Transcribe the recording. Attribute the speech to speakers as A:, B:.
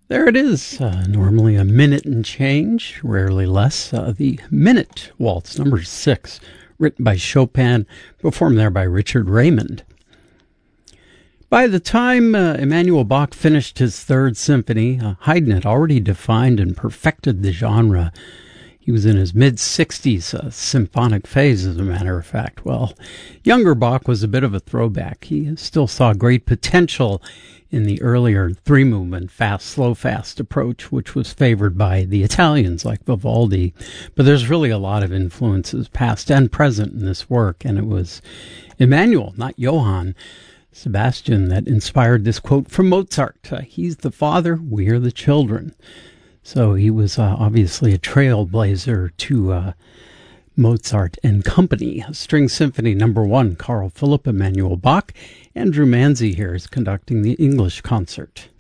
A: There it is, normally a minute and change, rarely less. The Minute Waltz, number 6, written by Chopin, performed there by Richard Raymond. By the time Emanuel Bach finished his Third Symphony, Haydn had already defined and perfected the genre. He was in his mid-60s, symphonic phase, as a matter of fact. Well, younger Bach was a bit of a throwback. He still saw great potential in the earlier three-movement, fast, slow, fast approach, which was favored by the Italians like Vivaldi. But there's really a lot of influences, past and present, in this work, and it was Emanuel, not Johann Sebastian, that inspired this quote from Mozart. He's the father, we are the children. So he was obviously a trailblazer to Mozart and company. String Symphony number 1, Carl Philipp Emanuel Bach. Andrew Manzi here is conducting the English concert.